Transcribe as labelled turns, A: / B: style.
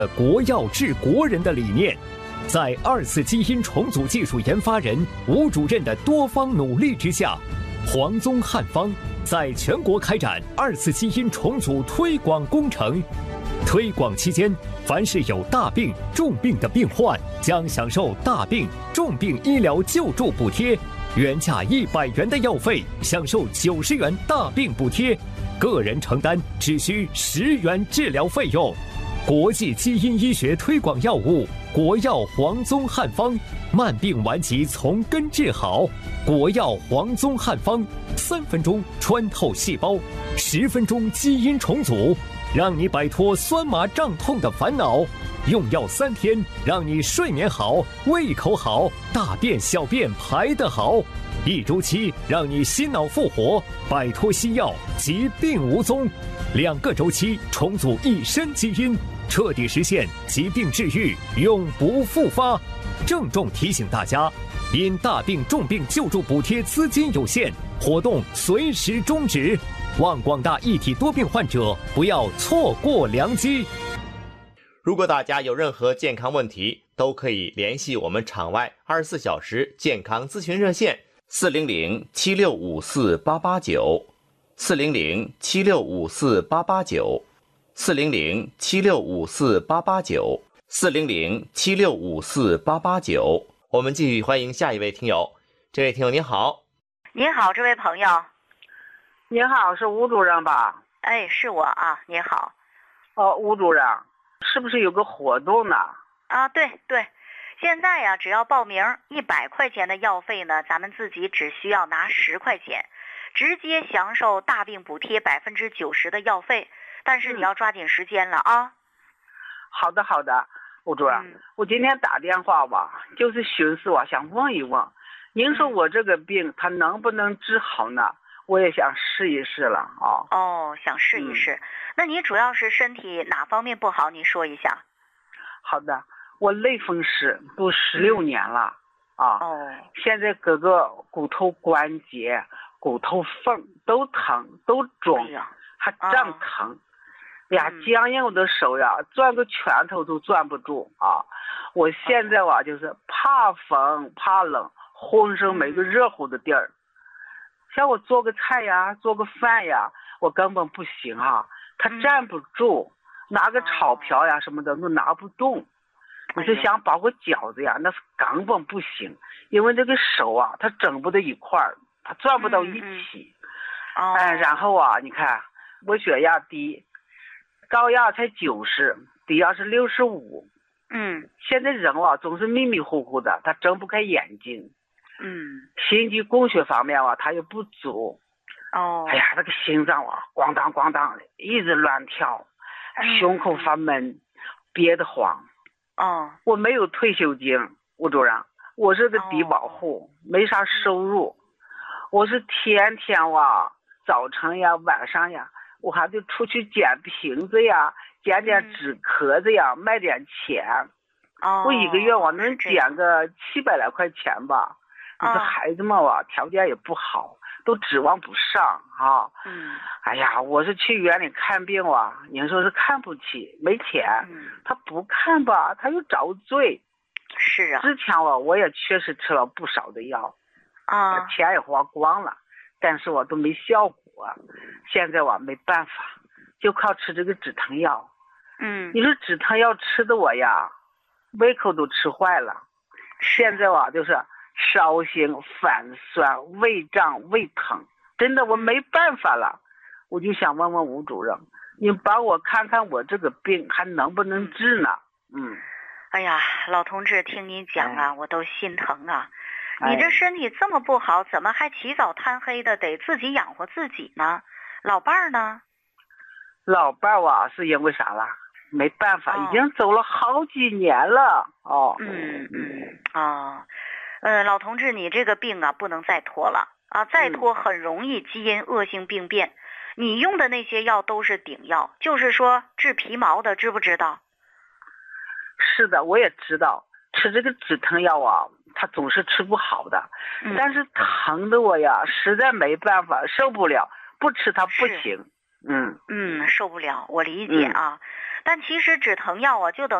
A: 国药治国人的理念，在2次基因重组技术研发人吴主任的多方努力之下，黄宗汉方在全国开展2次基因重组推广工程。推广期间，凡是有大病、重病的病患，将享受大病、重病医疗救助补贴，原价100元的药费享受90元大病补贴，个人承担只需10元治疗费用。国际基因医学推广药物国药黄宗汉方，慢病顽疾从根治好。国药黄宗汉方，3分钟穿透细胞，10分钟基因重组，让你摆脱酸麻胀痛的烦恼。用药3天，让你睡眠好、胃口好、大便小便排得好。1周期，让你心脑复活，摆脱西药，疾病无踪。2个周期，重组一身基因，彻底实现疾病治愈，永不复发。郑重提醒大家，因大病重病救助补贴资金有限，活动随时终止，望广大一体多病患者不要错过良机。
B: 如果大家有任何健康问题，都可以联系我们场外24小时健康咨询热线400-7654-889 400-7654-889 400-7654-889 400-7654-889。我们继续欢迎下一位听友。这位听友您好。
C: 您好，这位朋友。
D: 您好，是吴主任吧？
C: 哎，是我啊，您好。
D: 吴主任，是不是有个活动呢？
C: 啊，对，现在呀，只要报名100块钱的药费呢，咱们自己只需要拿10块钱，直接享受大病补贴90%的药费。但是你要抓紧时间了啊。
D: 好的，吴主任，我今天打电话吧，就是寻思想问一问，您说我这个病它能不能治好呢？我也想试一试了啊。
C: 想试一试。那你主要是身体哪方面不好？你说一下。
D: 好的，我类风湿都16年了啊。现在各个骨头关节、骨头缝都疼，都肿，还胀疼。僵硬我的手呀，攥个拳头都攥不住啊！我现在就是怕风怕冷，浑身没个热乎的地儿。像我做个菜呀，做个饭呀，我根本不行啊，它站不住，拿个炒瓢呀什么的都拿不动。你是想包个饺子呀，那是根本不行，因为这个手啊，它整不到一块儿，它攥不到一起。然后你看我血压低。高压才90，低压是65。现在人总是迷迷糊糊的，他睁不开眼睛。心肌供血方面他又不足。这个心脏咣当咣当的一直乱跳，胸口发闷，憋得慌。我没有退休金，吴主任，我是个低保户，没啥收入。我是天天早晨呀晚上呀，我还得出去捡瓶子呀，捡点纸壳子呀，卖点钱。我一个月能捡个700来块钱吧。你说孩子们条件也不好，都指望不上啊。我是去医院里看病您说是看不起，没钱。他不看吧，他又遭罪。
C: 是啊。
D: 之前我也确实吃了不少的药，钱也花光了，但是都没效果。现在没办法，就靠吃这个止疼药。你说止疼药吃的胃口都吃坏了。现在就是烧心、反酸、胃胀、胃疼，真的我没办法了。我就想问问吴主任，你帮我看看我这个病还能不能治呢？
C: 哎呀，老同志，听你讲我都心疼啊。你这身体这么不好，怎么还起早贪黑的得自己养活自己呢？老伴儿呢？
D: 老伴儿是因为啥了？没办法，已经走了好几年了。
C: 老同志，你这个病不能再拖了啊！再拖很容易基因恶性病变。你用的那些药都是顶药，就是说治皮毛的，知不知道？
D: 是的，我也知道，吃这个止疼药他总是吃不好的。但是疼的我实在没办法，受不了，不吃它不行。
C: 受不了，我理解啊。 但其实止疼药啊，就等